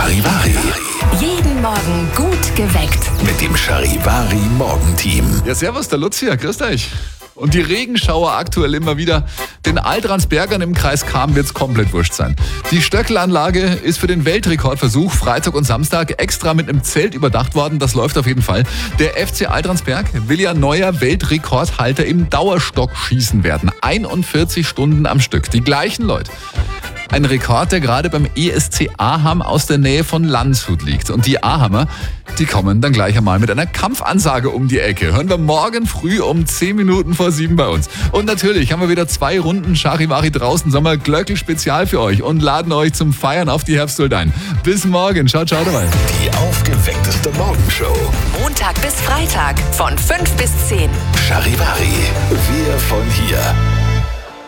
Charivari. Jeden Morgen gut geweckt. Mit dem Charivari Morgenteam. Ja, servus, der Lucia, grüßt euch. Und die Regenschauer aktuell immer wieder. Den Altransbergern im Kreis Cham wird's komplett wurscht sein. Die Stöckelanlage ist für den Weltrekordversuch Freitag und Samstag extra mit einem Zelt überdacht worden. Das läuft auf jeden Fall. Der FC Altransberg will ja neuer Weltrekordhalter im Dauerstockschießen werden. 41 Stunden am Stück. Die gleichen Leute. Ein Rekord, der gerade beim ESC Aham aus der Nähe von Landshut liegt. Und die Ahamer, die kommen dann gleich einmal mit einer Kampfansage um die Ecke. Hören wir morgen früh um 10 Minuten vor 7 bei uns. Und natürlich haben wir wieder 2 Runden Charivari draußen Sommer-Glöckl-Spezial für euch und laden euch zum Feiern auf die Herbsthuld ein. Bis morgen. Ciao, ciao dabei. Die aufgeweckteste Morgenshow. Montag bis Freitag von 5 bis 10. Charivari. Wir von hier.